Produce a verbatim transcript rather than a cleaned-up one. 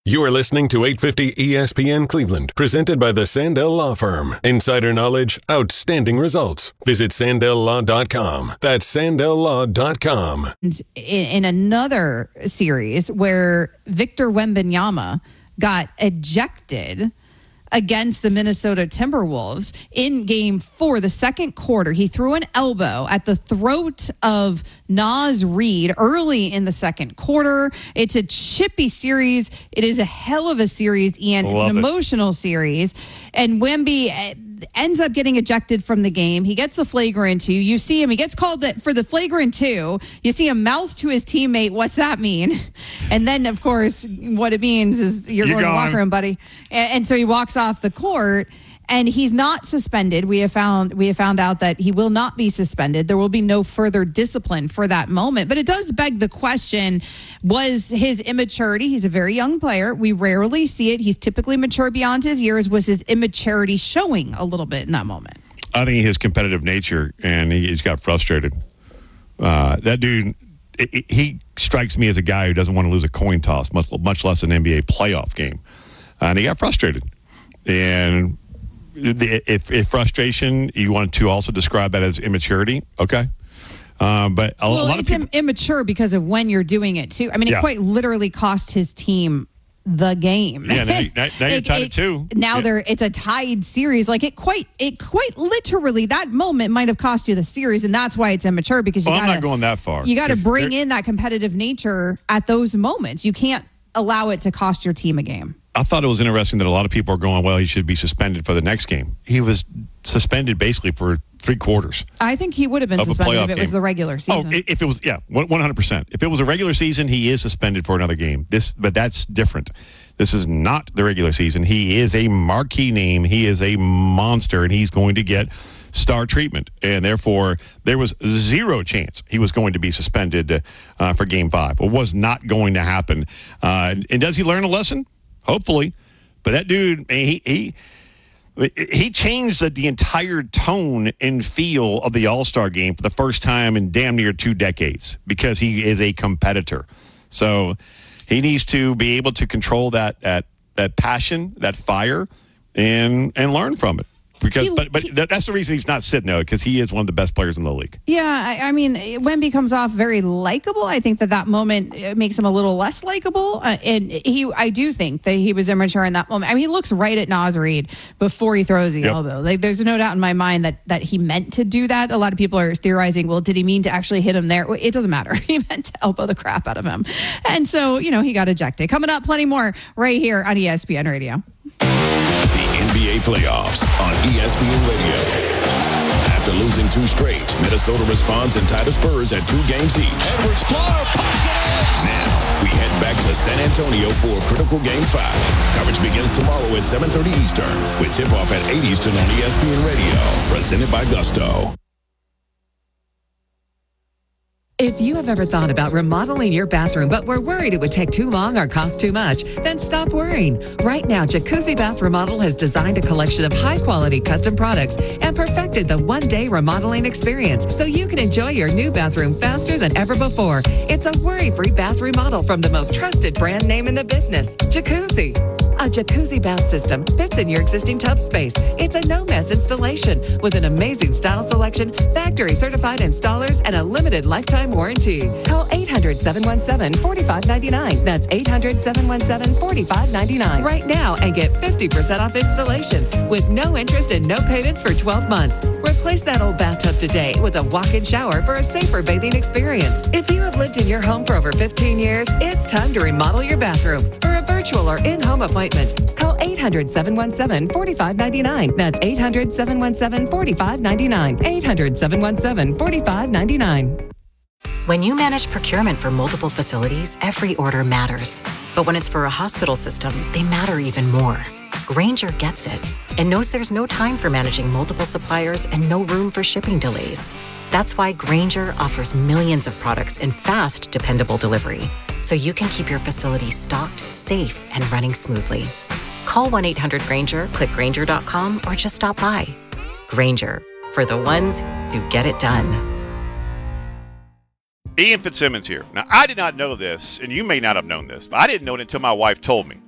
You're listening to eight fifty E S P N Cleveland, presented by the Sandell Law Firm. Insider knowledge, outstanding results. Visit sandell law dot com. That's sandell law dot com. In another series where Victor Wembanyama got ejected against the Minnesota Timberwolves in game four, the second quarter, he threw an elbow at the throat of Naz Reid early in the second quarter. It's a chippy series. It is a hell of a series, Ian. Love it's an emotional it. series. And Wemby ends up getting ejected from the game. He gets the flagrant two. You see him. He gets called for the flagrant two. You see him mouth to his teammate, "What's that mean?" And then, of course, what it means is you're, you're going to the locker room, buddy. And, and so he walks off the court. And he's not suspended. We have found we have found out that he will not be suspended. There will be no further discipline for that moment. But it does beg the question, was his immaturity, he's a very young player. We rarely see it. He's typically mature beyond his years. Was his immaturity showing a little bit in that moment? I think his competitive nature, and he, he's got frustrated. Uh, that dude, it, he strikes me as a guy who doesn't want to lose a coin toss, much, much less an N B A playoff game. Uh, and he got frustrated. And If, if frustration, you want to also describe that as immaturity, okay? Uh, but a, well, a lot it's of people, immature because of when you're doing it too. I mean, it yeah. quite literally cost his team the game. Yeah, now, now, now you're it, tied it, at two. Now yeah. they're it's a tied series. Like it quite it quite literally that moment might have cost you the series, and that's why it's immature because you well, gotta, I'm not going that far. You got to bring in that competitive nature at those moments. You can't allow it to cost your team a game. I thought it was interesting that a lot of people are going, well, he should be suspended for the next game. He was suspended basically for three quarters. I think he would have been suspended if it game. was the regular season. Oh, if it was, yeah, one hundred percent. If it was a regular season, he is suspended for another game. This, But that's different. This is not the regular season. He is a marquee name. He is a monster, and he's going to get star treatment. And therefore, there was zero chance he was going to be suspended uh, for game five. It was not going to happen. Uh, and does he learn a lesson? Hopefully. But that dude, he he he changed the, the entire tone and feel of the All-Star game for the first time in damn near two decades because he is a competitor. So he needs to be able to control that that that passion, that fire, and and learn from it. Because, he, but but he, that's the reason he's not sitting there, because he is one of the best players in the league. Yeah, I, I mean, Wemby comes off very likable. I think that that moment makes him a little less likable. Uh, and he, I do think that he was immature in that moment. I mean, he looks right at Naz Reid before he throws the yep. elbow. Like, there's no doubt in my mind that that he meant to do that. A lot of people are theorizing, well, did he mean to actually hit him there? It doesn't matter. He meant to elbow the crap out of him. And so, you know, he got ejected. Coming up, plenty more right here on E S P N Radio. N B A playoffs on E S P N Radio. After losing two straight, Minnesota responds and tied the Spurs at two games each. Edwards, floor, now, we head back to San Antonio for a critical game five. Coverage begins tomorrow at seven thirty Eastern with tip-off at eight Eastern on E S P N Radio. Presented by Gusto. If you have ever thought about remodeling your bathroom but were worried it would take too long or cost too much, then stop worrying. Right now, Jacuzzi Bath Remodel has designed a collection of high-quality custom products and perfected the one-day remodeling experience so you can enjoy your new bathroom faster than ever before. It's a worry-free bath remodel from the most trusted brand name in the business, Jacuzzi. A jacuzzi bath system fits in your existing tub space. It's a no-mess installation with an amazing style selection, factory-certified installers, and a limited lifetime warranty. Call eight hundred, seven one seven, four five nine nine. That's eight hundred, seven one seven, four five nine nine right now and get fifty percent off installations with no interest and no payments for twelve months. Replace that old bathtub today with a walk-in shower for a safer bathing experience. If you have lived in your home for over fifteen years, it's time to remodel your bathroom. For a virtual or in-home appointment, call eight hundred, seven one seven, four five nine nine. That's eight hundred, seven one seven, four five nine nine. eight hundred, seven one seven, four five nine nine. When you manage procurement for multiple facilities, every order matters. But when it's for a hospital system, they matter even more. Grainger gets it and knows there's no time for managing multiple suppliers and no room for shipping delays. That's why Grainger offers millions of products in fast, dependable delivery, so you can keep your facility stocked, safe, and running smoothly. Call one eight hundred Grainger, click Grainger dot com, or just stop by. Grainger, for the ones who get it done. Ian Fitzsimmons here. Now, I did not know this, and you may not have known this, but I didn't know it until my wife told me.